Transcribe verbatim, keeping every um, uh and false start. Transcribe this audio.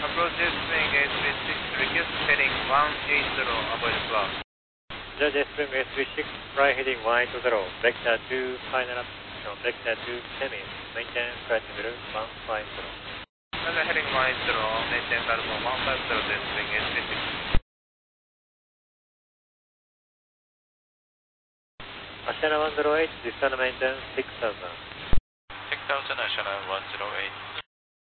Approach Jetstream eight three six, request heading one eight zero, avoid cloud. Jetstream eight three six, fly heading one eight zero, vector two, final approach, vector two, semi, maintain flight level one five zero. Final heading one eight zero, maintain Falcon one five zero, Jetstream eight three six. Ashana one zero eight, descend maintain six thousand. six thousand, Ashana one zero eight.